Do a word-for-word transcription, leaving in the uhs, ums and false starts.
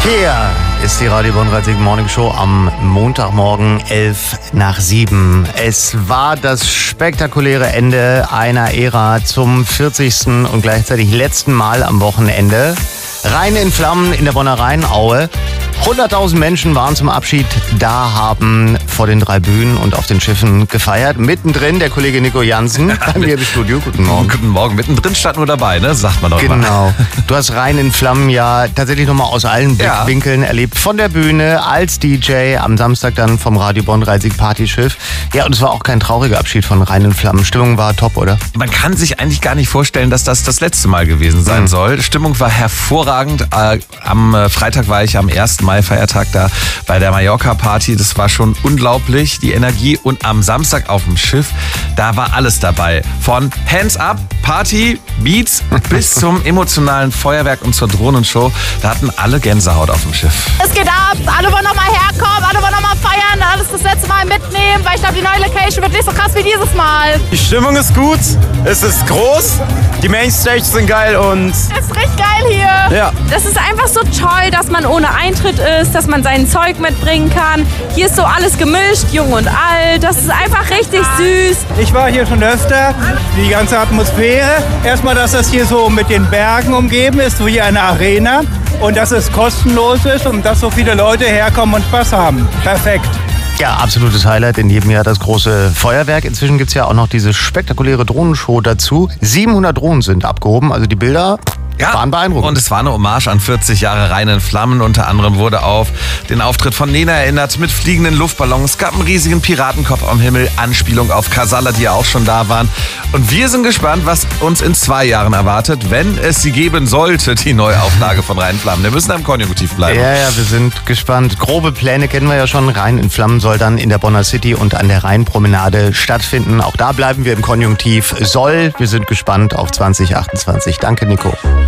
Hier ist die Radio Bonn dreißig Morning Show am Montagmorgen elf nach sieben. Es war das spektakuläre Ende einer Ära zum vierzigsten und gleichzeitig letzten Mal am Wochenende. Rhein in Flammen in der Bonner Rheinaue. hunderttausend Menschen waren zum Abschied da, haben vor den drei Bühnen und auf den Schiffen gefeiert. Mittendrin der Kollege Nico Jansen bei mir im Studio. Guten Morgen. Guten Morgen. Mittendrin stand nur dabei, ne? Sagt man doch genau. mal. Genau. Du hast Rhein in Flammen ja tatsächlich nochmal aus allen Blickwinkeln ja. erlebt. Von der Bühne als D J, am Samstag dann vom Radio Bonn dreißig Partyschiff. Ja, und es war auch kein trauriger Abschied von Rhein in Flammen. Stimmung war top, oder? Man kann sich eigentlich gar nicht vorstellen, dass das das letzte Mal gewesen sein mhm. soll. Stimmung war hervorragend. Äh, am äh, Freitag war ich am ersten Mai, Feiertag, da bei der Mallorca-Party. Das war schon unglaublich, die Energie. Und am Samstag auf dem Schiff, da war alles dabei. Von Hands Up, Party, Beats bis zum emotionalen Feuerwerk und zur Drohnenshow. Da hatten alle Gänsehaut auf dem Schiff. Es geht ab, alle wollen nochmal herkommen, alle wollen nochmal feiern, alles das letzte Mal mitnehmen, weil ich glaube, die neue Location wird nicht so krass wie dieses Mal. Die Stimmung ist gut, es ist groß, die Mainstages sind geil und... Es ist richtig geil hier. Ja. Das ist einfach so toll, dass man ohne Eintritt ist, dass man sein Zeug mitbringen kann. Hier ist so alles gemischt, jung und alt. Das ist einfach richtig süß. Ich war hier schon öfter. Die ganze Atmosphäre. Erstmal, dass das hier so mit den Bergen umgeben ist, wie eine Arena. Und dass es kostenlos ist und dass so viele Leute herkommen und Spaß haben. Perfekt. Ja, absolutes Highlight. In jedem Jahr das große Feuerwerk. Inzwischen gibt es ja auch noch diese spektakuläre Drohnenshow dazu. siebenhundert Drohnen sind abgehoben. Also die Bilder... Ja, waren beeindruckend. Und es war eine Hommage an vierzig Jahre Rhein in Flammen. Unter anderem wurde auf den Auftritt von Nena erinnert mit fliegenden Luftballons. Es gab einen riesigen Piratenkopf am Himmel, Anspielung auf Casalla, die ja auch schon da waren. Und wir sind gespannt, was uns in zwei Jahren erwartet, wenn es sie geben sollte, die Neuauflage von Rhein in Flammen. Wir müssen im Konjunktiv bleiben. Ja, ja, wir sind gespannt. Grobe Pläne kennen wir ja schon. Rhein in Flammen soll dann in der Bonner City und an der Rheinpromenade stattfinden. Auch da bleiben wir im Konjunktiv soll. Wir sind gespannt auf zwanzig achtundzwanzig. Danke, Nico.